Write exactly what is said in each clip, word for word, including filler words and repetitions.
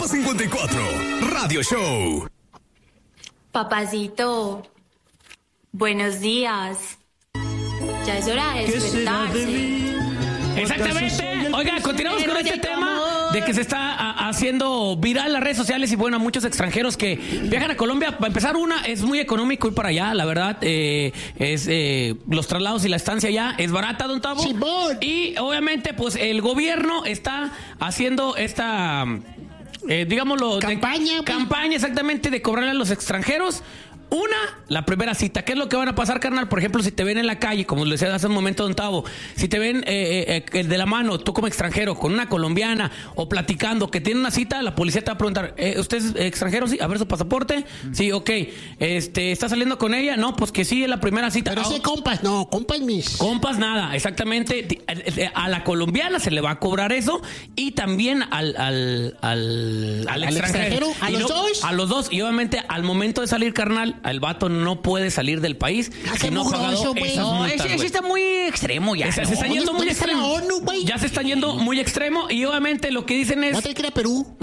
Depa cincuenta y cuatro, Radio Show. Papacito, buenos días. Ya es hora de despertarse. Exactamente. Oiga, continuamos con este tema de que se está a, haciendo viral las redes sociales y bueno, muchos extranjeros que viajan a Colombia. Para empezar, una, es muy económico ir para allá, la verdad. Eh, es eh, los traslados y la estancia allá es barata, don Tavo. Sí, y obviamente, pues el gobierno está haciendo esta, eh, digámoslo, campaña, de, campaña exactamente de cobrarle a los extranjeros. Una, la primera cita. ¿Qué es lo que van a pasar, carnal? Por ejemplo, si te ven en la calle, como les decía hace un momento, don Tavo, si te ven eh, eh, de la mano, tú como extranjero, con una colombiana o platicando, que tiene una cita, la policía te va a preguntar, eh, ¿usted es extranjero? Sí, a ver su pasaporte. Sí, ok. Este, ¿está saliendo con ella? No, pues que sí, es la primera cita. Pero sí, compas, no, compas mis. Compas, nada, exactamente. A la colombiana se le va a cobrar eso y también al, al, al, al, ¿Al extranjero. extranjero? ¿A los no, dos? A los dos. Y obviamente, al momento de salir, carnal, el vato no puede salir del país Ah, si no ha pagado mugroso, güey. esas No, multas, ese, ese güey. está muy extremo ya. Se, ¿no? se está yendo muy ¿Dónde está la extremo. ONU, güey? Ya se están yendo muy extremo y obviamente lo que dicen es... ¿No te que ir a Perú?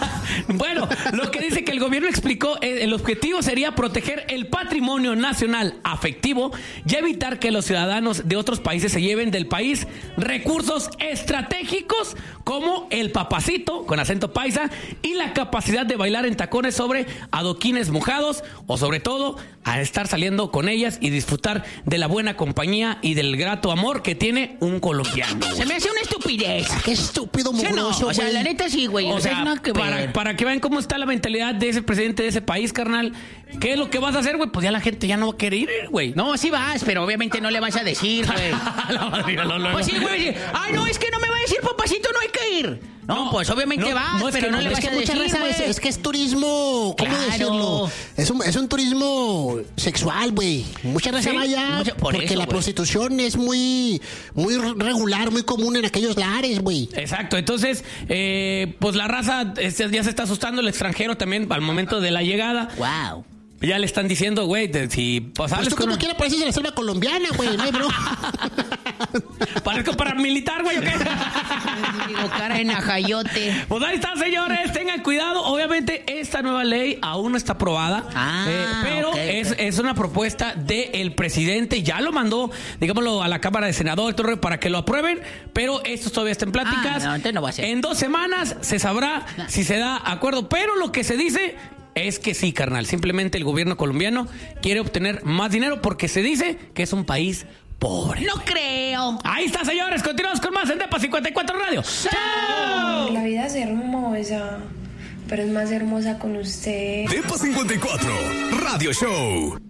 Bueno, lo que dice que el gobierno explicó, eh, el objetivo sería proteger el patrimonio nacional afectivo y evitar que los ciudadanos de otros países se lleven del país recursos estratégicos como el papacito, con acento paisa, y la capacidad de bailar en tacones sobre adoquines mojados o sobre todo a estar saliendo con ellas y disfrutar de la buena compañía y del grato amor que tiene un colombiano. Se me hace una estupidez. Qué estúpido ¿Sí o no? mugroso, O sea, güey. la neta sí, güey. O sea, nada que para, ver. para que vean cómo está la mentalidad de ese presidente de ese país, carnal. ¿Qué es lo que vas a hacer, güey? Pues ya la gente ya no va a querer ir, güey. No, sí vas, pero obviamente no le vas a decir, güey. La madrina, no, no, Pues sí, no. güey. Ay, no, es que no me va a decir, papacito, no hay que ir. No, No, pues obviamente no, vas, no, es pero que no, no, le es vas Es a que mucha decir, raza es, güey. es que es turismo, ¿cómo Claro. decirlo? Es un, es un turismo sexual, güey. Mucha raza Sí, va allá mucha- por porque eso, la güey. prostitución es muy, muy regular, muy común en aquellos lares, güey. Exacto, entonces, eh, pues la raza este, ya se está asustando, el extranjero también al momento de la llegada. Wow. Ya le están diciendo, güey, de- si pues, Pues sales tú con como una- quieras pareces de la selva colombiana, güey, no hay bro. Parezco paramilitar, güey, ¿o qué? Digo, cara de najayote. Pues ahí está, señores, tengan cuidado. Obviamente, esta nueva ley aún no está aprobada, Ah, eh, pero ok, ok. Es, es una propuesta del presidente. Ya lo mandó, digámoslo, a la Cámara de Senadores todo, para que lo aprueben, pero esto todavía está en pláticas. Ah, no, entonces no va a ser. En dos semanas se sabrá si se da acuerdo, pero lo que se dice es que sí, carnal. Simplemente el gobierno colombiano quiere obtener más dinero porque se dice que es un país pobre. No creo. Ahí está, señores. Continuamos con más en Depa cincuenta y cuatro Radio. ¡Chao! La vida es hermosa, pero es más hermosa con usted. Depa cincuenta y cuatro, Radio Show.